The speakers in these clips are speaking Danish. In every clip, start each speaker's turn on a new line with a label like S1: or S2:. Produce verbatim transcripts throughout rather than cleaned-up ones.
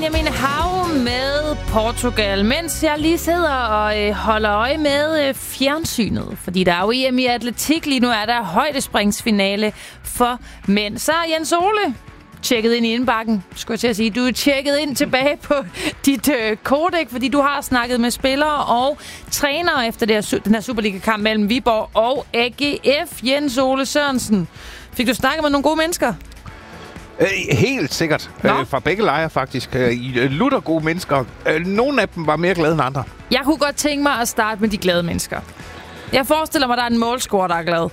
S1: Benjamin Hav med Portugal, mens jeg lige sidder og øh, holder øje med øh, fjernsynet. Fordi der er jo E M i atletik lige nu, er der højdespringsfinale for mænd. Så Jens Ole tjekket ind i indbakken, skulle jeg til at sige. Du er tjekket ind tilbage på dit øh, kodek, fordi du har snakket med spillere og trænere efter det her, den her Superliga-kamp mellem Viborg og A G F. Jens Ole Sørensen, fik du snakket med nogle gode mennesker?
S2: Øh, helt sikkert. Øh, fra begge lejre, faktisk. Øh, lutter gode mennesker. Øh, nogle af dem var mere glade end andre.
S1: Jeg kunne godt tænke mig at starte med de glade mennesker. Jeg forestiller mig, at der er en målscorer, der er glad.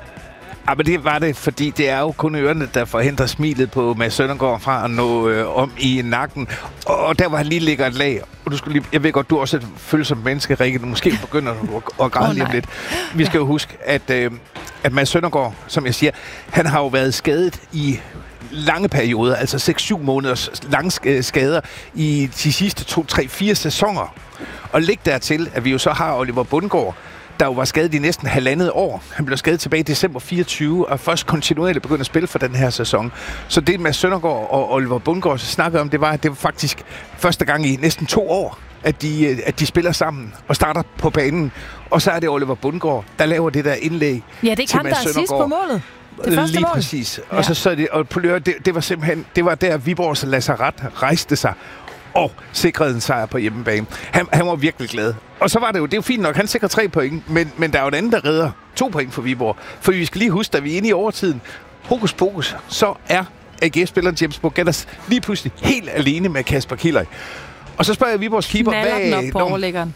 S2: Ja, men det var det, fordi det er jo kun ørerne, der forhindrer smilet på Mads Søndergaard fra at nå øh, om i nakken. Og der var han lige ligger et lag. Og du skulle lige, jeg ved godt, du er også et følsomt menneske, Rikke. Du måske begynder at, at græde oh, lige om lidt. Vi skal jo huske, at, øh, at Mads Søndergaard, som jeg siger, han har jo været skadet i lange perioder, altså seks syv måneders lange skader i de sidste to, tre, fire sæsoner. Og læg dertil, at vi jo så har Oliver Bundgaard, der jo var skadet i næsten halvandet år. Han blev skadet tilbage i december fireogtyve, og først kontinuerligt begyndte at spille for den her sæson. Så det med Søndergaard og Oliver Bundgaard snakkede om, det var, at det var faktisk første gang i næsten to år, at de, at de spiller sammen og starter på banen. Og så er det Oliver Bundgaard, der laver det der indlæg.
S1: Ja, det er ham, der er sidst på målet. Det første
S2: lige
S1: mål.
S2: Præcis.
S1: Ja.
S2: Og så, så det, og det, det var simpelthen, det var der Viborgs Lazaret rejste sig og sikrede en sejr på hjemmebane. Han, han var virkelig glad. Og så var det jo, det er jo fint nok, han sikrer tre point, men, men der er jo en anden, der redder to point for Viborg. For vi skal lige huske, da vi er inde i overtiden, hokus pokus, så er A G F-spilleren James Bourgetas lige pludselig helt alene med Kasper Kieler. Og så spørger jeg Viborgs keeper,
S1: hvad den op på overlæggeren.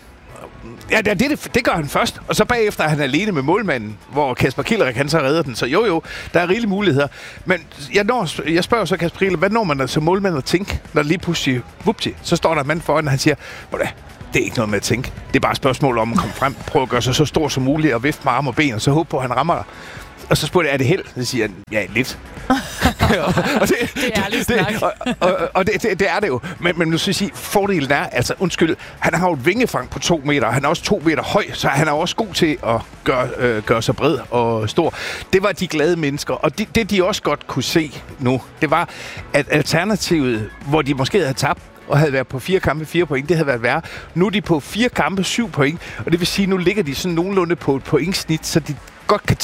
S2: Ja, det, det, det gør han først, og så bagefter er han alene med målmanden, hvor Kasper Kieler kan så redde den. Så jo jo, der er rigelige muligheder. Men jeg, når, jeg spørger så Kasper Kieler, hvad når man som målmand at tænke, når lige pludselig, vupti, så står der en mand foran, og han siger, det er ikke noget med at tænke. Det er bare et spørgsmål om at komme frem, prøve at gøre sig så stor som muligt, og vifte med arme og ben, og så håbe på, at han rammer dig. Og så spurgte jeg, er det held? Så siger han, ja, lidt. og det,
S1: det er ærligt snak.
S2: og, og, og det, det, det er det jo. Men, men nu skal jeg sige, fordelen er, altså undskyld, han har jo et vingefang på to meter, han er også to meter høj, så han er også god til at gøre, øh, gøre sig bred og stor. Det var de glade mennesker, og det, det de også godt kunne se nu, det var, at alternativet, hvor de måske havde tabt, og havde været på fire kampe, fire point, det havde været værre. Nu er de på fire kampe, syv point, og det vil sige, nu ligger de sådan nogenlunde på et pointsnit, så de godt kan